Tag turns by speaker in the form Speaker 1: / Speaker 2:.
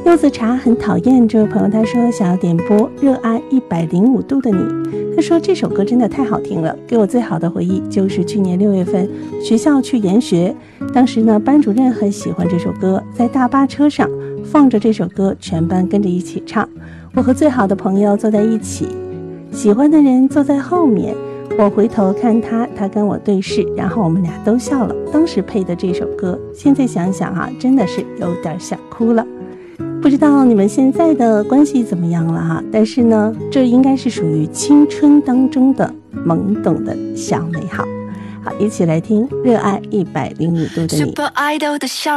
Speaker 1: 柚子茶很讨厌，这位朋友他说想要点播《热爱105度的你》。他说这首歌真的太好听了，给我最好的回忆就是去年6月份学校去研学，当时呢班主任很喜欢这首歌，在大巴车上放着这首歌，全班跟着一起唱。我和最好的朋友坐在一起，喜欢的人坐在后面，我回头看他，他跟我对视，然后我们俩都笑了。当时配的这首歌，现在想想啊，真的是有点想哭了。不知道你们现在的关系怎么样了哈？但是呢，这应该是属于青春当中的懵懂的小美好。好，一起来听《热爱105度的你》。